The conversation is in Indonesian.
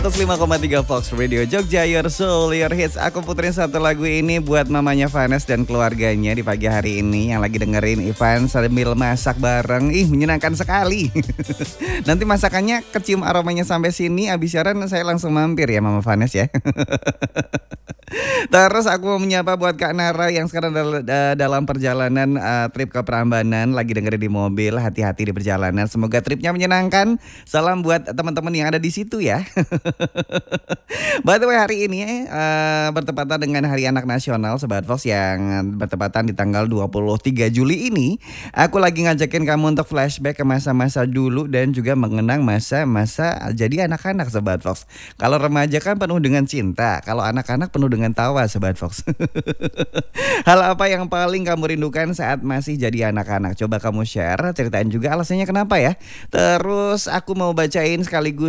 105,3 Fox Radio Jogja, Your Soul, Your Hits. Aku puterin satu lagu ini buat mamanya Vanes dan keluarganya di pagi hari ini yang lagi dengerin Ivan sambil masak bareng. Menyenangkan sekali. Nanti masakannya kecium aromanya sampai sini, abis siaran saya langsung mampir ya Mama Vanes ya. Terus aku mau menyapa buat Kak Nara yang sekarang dalam perjalanan trip ke Prambanan, lagi dengerin di mobil, hati-hati di perjalanan. Semoga tripnya menyenangkan. Salam buat teman-teman yang ada di situ ya. By the way, hari ini bertepatan dengan Hari Anak Nasional Sobat Fox yang bertepatan di tanggal 23 Juli ini. Aku lagi ngajakin kamu untuk flashback ke masa-masa dulu dan juga mengenang masa-masa jadi anak-anak Sobat Fox. Kalau remaja kan penuh dengan cinta, kalau anak-anak penuh dengan tawa Sobat Fox. Hal apa yang paling kamu rindukan saat masih jadi anak-anak? Coba kamu share, ceritain juga alasannya kenapa ya. Terus aku mau bacain sekaligus